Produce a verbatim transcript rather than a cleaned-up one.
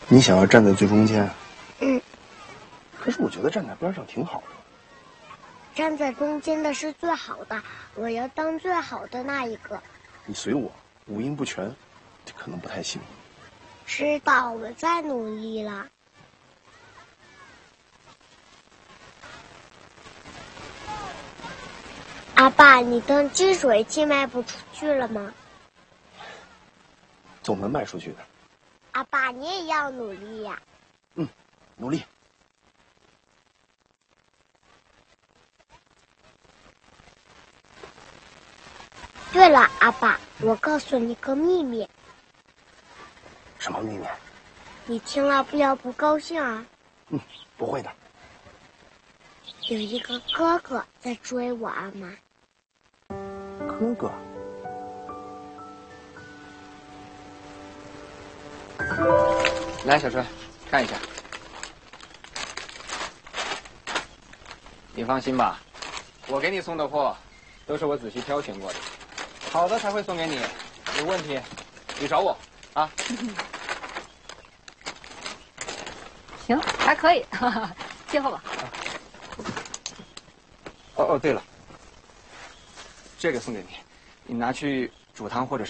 你想要站在最中间？ 嗯。 可是我觉得站在边上挺好的。 站在中间的是最好的，我要当最好的那一个。 你随我，五音不全，这可能不太行。 知道，我在努力了。阿爸，你登机水器卖不出去了吗？ 总能卖出去的。 阿爸，你也要努力呀。 嗯，努力。 对了，阿爸，我告诉你个秘密。 什么秘密？ 你听了不要不高兴啊。 嗯，不会的。 有一个哥哥在追我阿妈。 哥哥。 来，小春，看一下。你放心吧，我给你送的货都是我仔细挑选过的，好的才会送给你。有问题你找我啊。 行，还可以，哈哈，接货吧。 哦哦，对了，这个送给你，你拿去煮汤或者是。